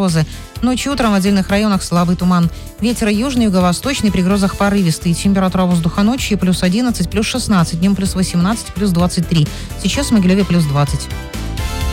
грозы. Ночью и утром в отдельных районах слабый туман. Ветер южный, юго-восточный, при грозах порывистый. Температура воздуха ночью +11, +16, днем +18, +23. Сейчас в Могилеве +20.